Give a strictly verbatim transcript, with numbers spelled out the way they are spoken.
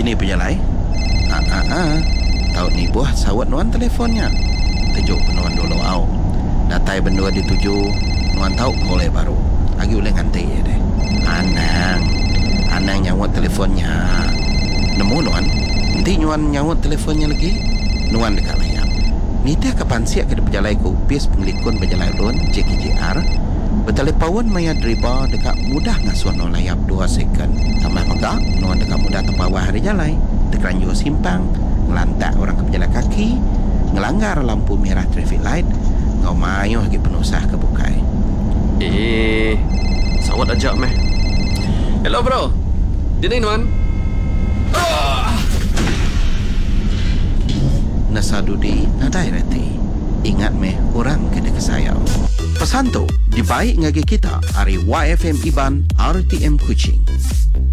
Kini penjalai. Ah ah ah. Tahu ni buah sawat nuan telefonnya. Tejuk penuan dulu au. Datai bendua dituju nuan tahu boleh baru. Lagi boleh ngantai ya deh. Anang. Anang nyawat telefonnya. Nemu nuan. Nanti nuan nyawat telefonnya lagi. Nuan dekat layar. Nita kapan siap ke penjalai ku upis pengelikun penjalai ulun J K J R. Bertelepawon maya driba dekat mudah ngasuan no layap dua second. Tambah megak nuan dekat mudah tempawah hari jalai. Dekeranju simpang, ngelantak orang ke penjalan kaki, ngelanggar lampu merah traffic light, ngau mayuh lagi penusah ke bukai. Eh, sawat ajak meh. Hello bro. Dini nuan. Ah! Nasadudi nadai reti. Ingat meh orang kena kesayau. Pesan tu dibaik ngagi kita hari Y F M Iban R T M Kuching.